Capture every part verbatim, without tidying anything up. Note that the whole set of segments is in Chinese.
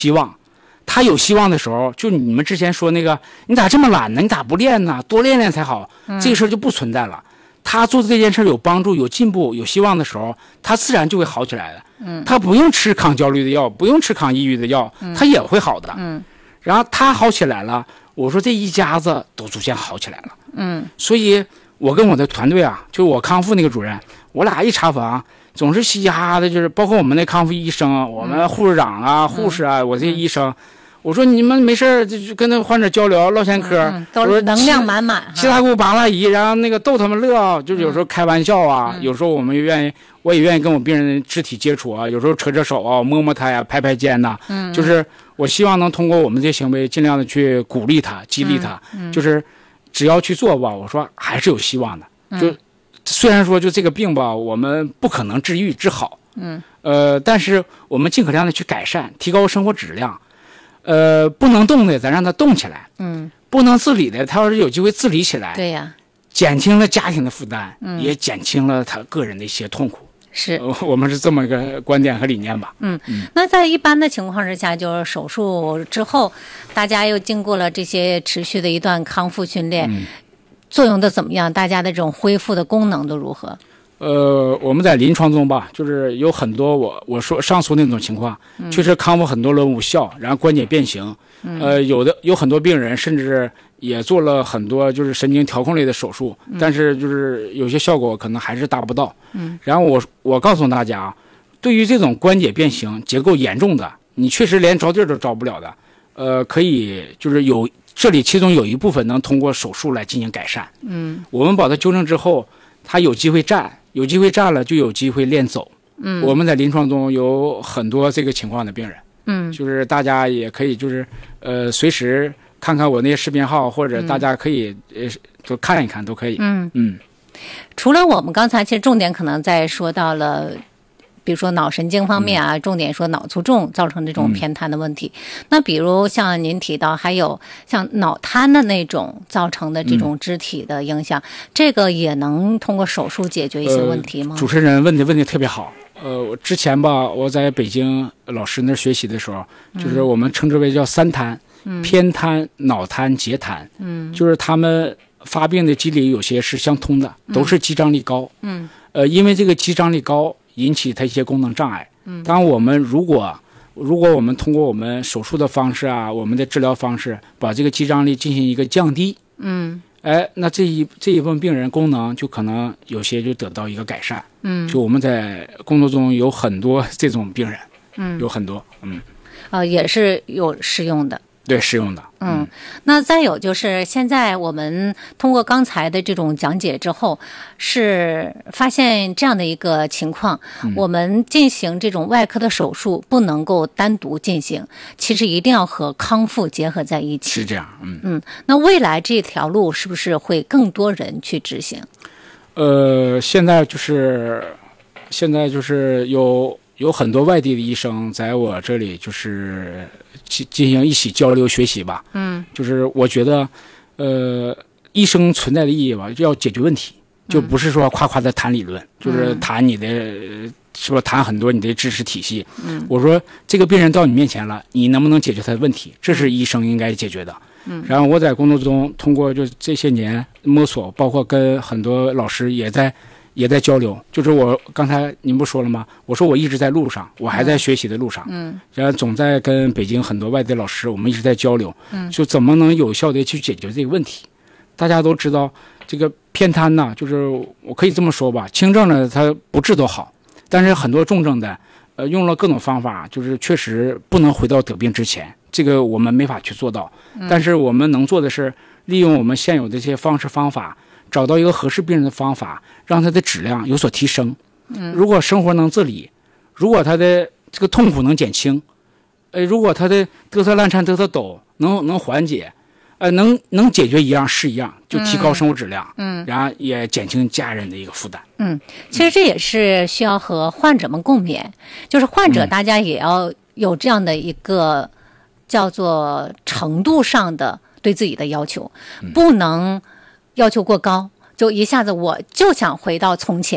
希望。他有希望的时候，就你们之前说那个，你咋这么懒呢？你咋不练呢？多练练才好。嗯、这个事儿就不存在了。他做这件事有帮助、有进步、有希望的时候，他自然就会好起来的。嗯，他不用吃抗焦虑的药，不用吃抗抑郁的药，嗯、他也会好的。嗯，然后他好起来了，我说这一家子都逐渐好起来了。嗯，所以我跟我的团队啊，就我康复那个主任，我俩一查房，总是嘻嘻哈哈的，就是包括我们那康复医生，我们护士长啊、嗯、护士啊，我这些医生。我说你们没事就就跟那患者交流唠闲嗑、嗯， 都是能量满满。 七大姑八大姨，然后那个逗他们乐，就是有时候开玩笑啊，嗯、有时候我们也愿意，我也愿意跟我病人肢体接触啊，有时候扯扯手啊，摸摸他呀，拍拍肩呐、嗯，就是我希望能通过我们这些行为，尽量的去鼓励他、激励他，嗯嗯、就是只要去做吧，我说还是有希望的。嗯、就虽然说就这个病吧，我们不可能治愈治好，嗯，呃，但是我们尽可量的去改善，提高生活质量。呃，不能动的，咱让他动起来。嗯，不能自理的，他要是有机会自理起来， 对呀， 减轻了家庭的负担，嗯，也减轻了他个人的一些痛苦。 是、 呃，我们是这么一个观点和理念吧。 嗯嗯。那在一般的情况之下，就是手术之后，大家又经过了这些持续的一段康复训练，嗯、作用的怎么样？大家的这种恢复的功能都如何？ 呃，我们在临床中吧，就是有很多我我说上述那种情况，嗯、确实康复很多人无效，然后关节变形，嗯、呃，有的有很多病人甚至也做了很多就是神经调控类的手术，嗯、但是就是有些效果可能还是达不到。嗯，然后我我告诉大家，对于这种关节变形结构严重的，你确实连着地儿都着不了的，呃，可以就是有这里其中有一部分能通过手术来进行改善。嗯，我们把它纠正之后，他有机会站。有机会站了，就有机会练走。嗯，我们在临床中有很多这个情况的病人。嗯，就是大家也可以就是呃随时看看我那些视频号，或者大家可以、嗯、呃都看一看都可以。嗯嗯。 除了我们刚才其实重点可能在说到了，比如说脑神经方面啊，嗯、重点说脑卒中造成这种偏瘫的问题。嗯、那比如像您提到，还有像脑瘫的那种造成的这种肢体的影响，嗯、这个也能通过手术解决一些问题吗？ 呃、主持人问的问题特别好。呃，我之前吧，我在北京老师那儿学习的时候，嗯、就是我们称之为叫三瘫，嗯、偏瘫、脑瘫、截瘫，嗯，就是他们发病的机理有些是相通的，都是肌张力高。嗯，呃，因为这个肌张力高。引起它一些功能障碍。嗯，当我们如果如果我们通过我们手术的方式啊，我们的治疗方式，把这个肌张力进行一个降低，嗯，哎，那这一这一部分病人功能就可能有些就得到一个改善。嗯，就我们在工作中有很多这种病人，嗯，有很多，嗯， 呃，也是有适用的。 对，适用的。 嗯，那再有就是现在我们通过刚才的这种讲解之后，是发现这样的一个情况，嗯、我们进行这种外科的手术不能够单独进行，其实一定要和康复结合在一起。 是这样，嗯嗯。那未来这条路是不是会更多人去执行？ 呃，现在就是现在就是有有很多外地的医生在我这里就是进行一起交流学习吧。嗯，就是我觉得，呃，医生存在的意义吧，就要解决问题，就不是说夸夸的谈理论，嗯、就是谈你的，是吧？谈很多你的知识体系。嗯，我说这个病人到你面前了，你能不能解决他的问题？这是医生应该解决的。嗯，然后我在工作中通过就这些年摸索，包括跟很多老师也在。也在交流，就是我刚才您不说了吗？我说我一直在路上，我还在学习的路上，嗯，然后总在跟北京很多外地老师，我们一直在交流，嗯，就怎么能有效的去解决这个问题。大家都知道，这个偏瘫呢，就是我可以这么说吧，轻症呢它不治都好，但是很多重症的，呃，用了各种方法，就是确实不能回到得病之前，这个我们没法去做到。嗯、但是我们能做的是，利用我们现有的这些方式方法。找到一个合适病人的方法，让他的质量有所提升。嗯，如果生活能自理，如果他的这个痛苦能减轻，呃，如果他的嘚瑟烂颤、嘚瑟抖能能缓解，呃，能能解决一样是一样，就提高生活质量。嗯，然后也减轻家人的一个负担。 嗯，其实这也是需要和患者们共勉，就是患者大家也要有这样的一个叫做程度上的对自己的要求，不能。要求过高，就一下子我就想回到从前，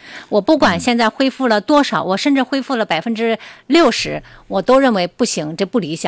我不管现在恢复了多少，我甚至恢复了百分之六十，我都认为不行，这不理想。